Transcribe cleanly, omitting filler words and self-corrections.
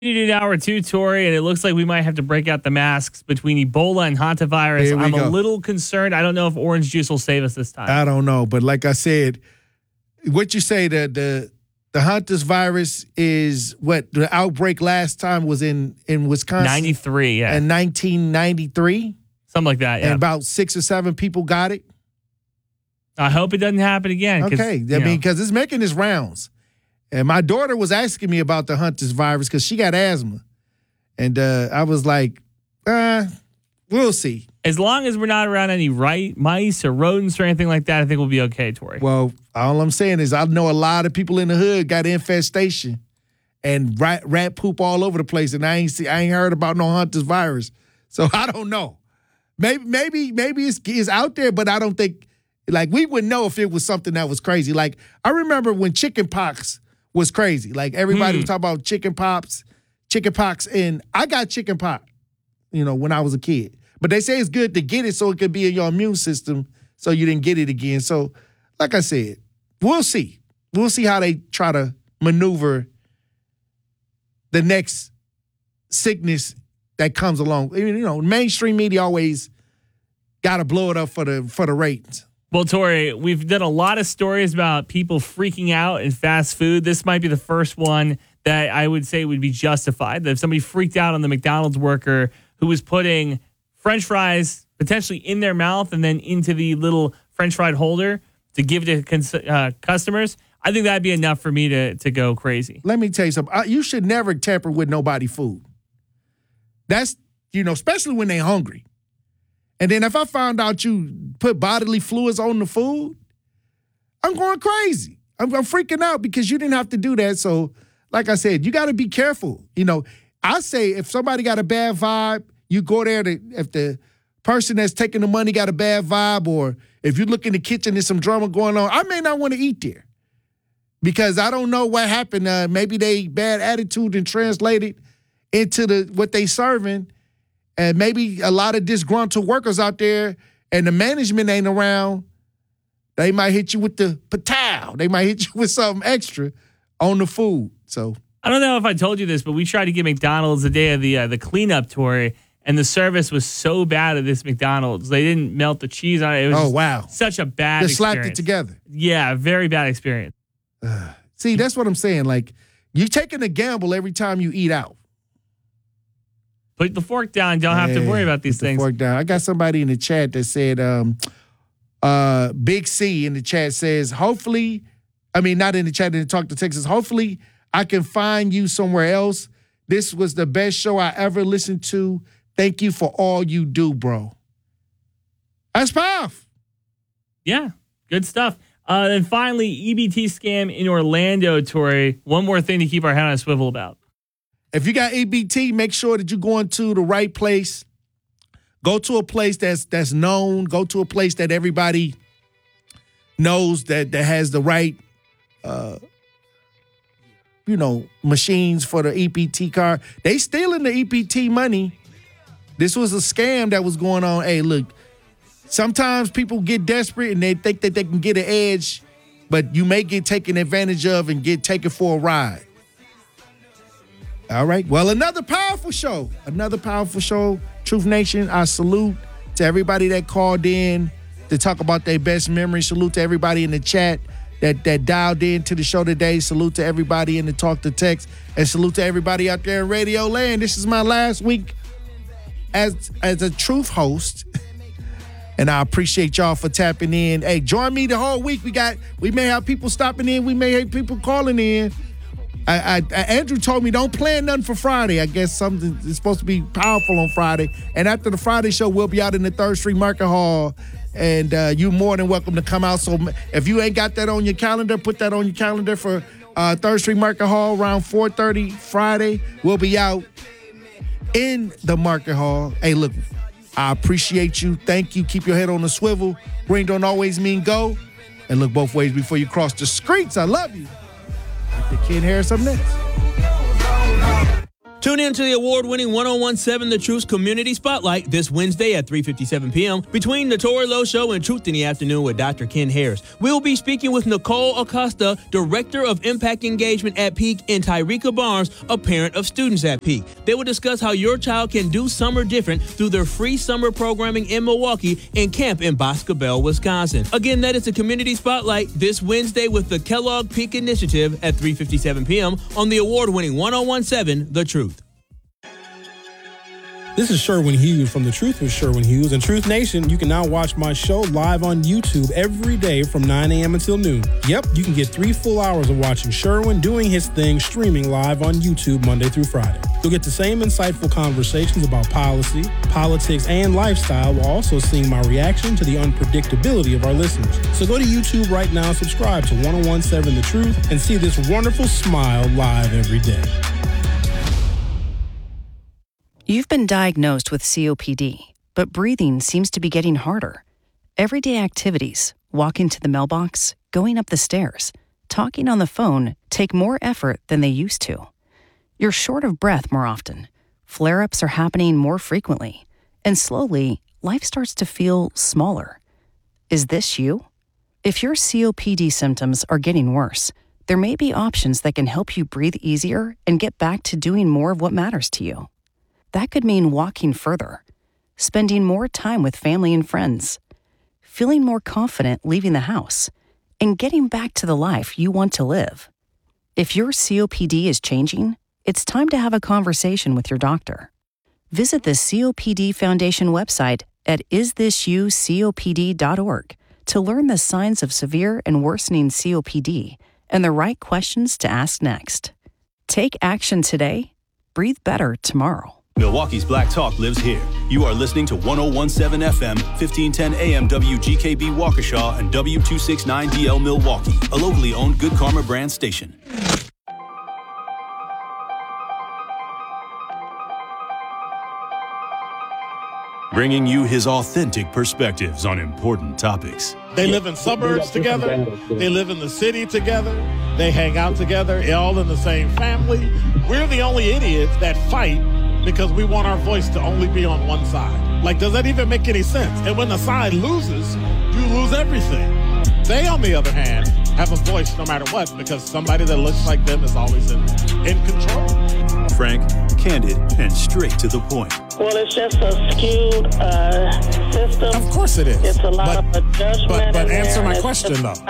We did hour 2, Tori, and it looks like we might have to break out the masks between Ebola and hantavirus. I'm a little concerned. I don't know if orange juice will save us this time. I don't know, but like I said, what you say, the Hantavirus virus is what the outbreak last time was in Wisconsin? 93, yeah. In 1993? Something like that, yeah. And about 6 or 7 people got it? I hope it doesn't happen again. Okay, because it's making its rounds. And my daughter was asking me about the Hunter's virus because she got asthma. And I was like, we'll see. As long as we're not around any mice or rodents or anything like that, I think we'll be okay, Tori. Well, all I'm saying is I know a lot of people in the hood got infestation and rat poop all over the place, and I ain't heard about no Hunter's virus. So I don't know. Maybe it's out there, but I don't think, like, we would know if it was something that was crazy. Like, I remember when chicken pox was crazy. Like, everybody was talking about chicken pox, and I got chicken pox, when I was a kid. But they say it's good to get it so it could be in your immune system so you didn't get it again. So, like I said, we'll see. We'll see how they try to maneuver the next sickness that comes along. Mainstream media always got to blow it up for the ratings. Well, Tori, we've done a lot of stories about people freaking out in fast food. This might be the first one that I would say would be justified. That if somebody freaked out on the McDonald's worker who was putting French fries potentially in their mouth and then into the little French fry holder to give to customers, I think that'd be enough for me to go crazy. Let me tell you something. You should never tamper with nobody's food. That's, especially when they're hungry. And then if I found out you put bodily fluids on the food, I'm going crazy. I'm freaking out because you didn't have to do that. So, like I said, you got to be careful. I say if somebody got a bad vibe, you go there if the person that's taking the money got a bad vibe, or if you look in the kitchen, there's some drama going on, I may not want to eat there because I don't know what happened. Maybe they bad attitude and translated into what they serving. And maybe a lot of disgruntled workers out there and the management ain't around. They might hit you with the patow. They might hit you with something extra on the food. So I don't know if I told you this, but we tried to get McDonald's the day of the cleanup tour, and the service was so bad at this McDonald's. They didn't melt the cheese on it. It was such a bad experience. They slapped it together. Yeah, very bad experience. See, that's what I'm saying. Like, you're taking a gamble every time you eat out. Put the fork down. Don't have to worry about these things. Fork down. I got somebody in the chat that said, Big C in the chat says, hopefully, not in the chat, in the Talk to Texas, hopefully I can find you somewhere else. This was the best show I ever listened to. Thank you for all you do, bro. That's powerful. Yeah, good stuff. Then finally, EBT scam in Orlando, Tori. One more thing to keep our head on a swivel about. If you got EBT, make sure that you're going to the right place. Go to a place that's known. Go to a place that everybody knows that has the right, machines for the EBT card. They stealing the EBT money. This was a scam that was going on. Hey, look, sometimes people get desperate and they think that they can get an edge, but you may get taken advantage of and get taken for a ride. All right. Well, another powerful show. Truth Nation, I salute to everybody that called in to talk about their best memories. Salute to everybody in the chat that dialed in to the show today. Salute to everybody in the Talk to Text. And salute to everybody out there in Radio Land. This is my last week as a Truth host. And I appreciate y'all for tapping in. Hey, join me the whole week. We may have people stopping in. We may have people calling in. Andrew told me don't plan nothing for Friday. I guess something is supposed to be powerful on Friday. And after the Friday show, we'll be out in the 3rd Street Market Hall. And you're more than welcome to come out. So if you ain't got that on your calendar, put that on your calendar for 3rd Street Market Hall around 4:30 Friday. We'll be out in the Market Hall. Hey, look, I appreciate you. Thank you. Keep your head on the swivel. Green don't always mean go. And look both ways before you cross the streets. I love you. The Kid Harris up next. Tune in to the award-winning 1017 The Truth Community Spotlight this Wednesday at 3:57 p.m. between The Tori Lowe Show and Truth in the Afternoon with Dr. Ken Harris. We'll be speaking with Nicole Acosta, Director of Impact Engagement at Peak, and Tyreka Barnes, a parent of students at Peak. They will discuss how your child can do summer different through their free summer programming in Milwaukee and camp in Boscobel, Wisconsin. Again, that is the Community Spotlight this Wednesday with the Kellogg Peak Initiative at 3:57 p.m. on the award-winning 1017 The Truth. This is Sherwin Hughes from The Truth with Sherwin Hughes. And Truth Nation, you can now watch my show live on YouTube every day from 9 a.m. until noon. Yep, you can get 3 full hours of watching Sherwin doing his thing streaming live on YouTube Monday through Friday. You'll get the same insightful conversations about policy, politics, and lifestyle while also seeing my reaction to the unpredictability of our listeners. So go to YouTube right now and subscribe to 1017 The Truth and see this wonderful smile live every day. You've been diagnosed with COPD, but breathing seems to be getting harder. Everyday activities, walking to the mailbox, going up the stairs, talking on the phone take more effort than they used to. You're short of breath more often. Flare-ups are happening more frequently. And slowly, life starts to feel smaller. Is this you? If your COPD symptoms are getting worse, there may be options that can help you breathe easier and get back to doing more of what matters to you. That could mean walking further, spending more time with family and friends, feeling more confident leaving the house, and getting back to the life you want to live. If your COPD is changing, it's time to have a conversation with your doctor. Visit the COPD Foundation website at isthisyoucopd.org to learn the signs of severe and worsening COPD and the right questions to ask next. Take action today. Breathe better tomorrow. Milwaukee's Black Talk lives here. You are listening to 1017 FM, 1510 AM WGKB Waukesha and W269DL Milwaukee, a locally owned Good Karma brand station. Bringing you his authentic perspectives on important topics. They live in suburbs together. They live in the city together. They hang out together, all in the same family. We're the only idiots that fight because we want our voice to only be on one side. Like, does that even make any sense? And when the side loses, you lose everything. They, on the other hand, have a voice no matter what because somebody that looks like them is always in control. Frank, candid, and straight to the point. Well, it's just a skewed system. Of course it is. It's a lot of judgment. But answer my question, though.